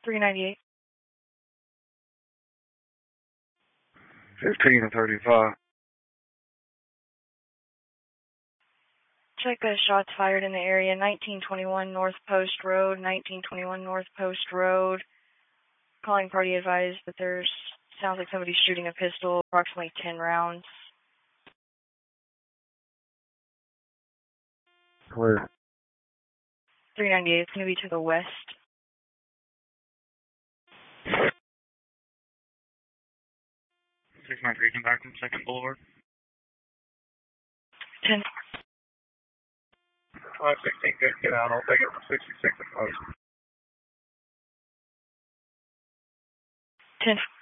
398. 15 and 35. Check shots fired in the area. 1921 North Post Road. 1921 North Post Road. Calling party advised that there's sounds like somebody's shooting a pistol. Approximately 10 rounds. Clear. 398. It's going to be to the west. 693, come back from 2nd Boulevard. 10. 516, good, get out. I'll take it from 66 and post. 10.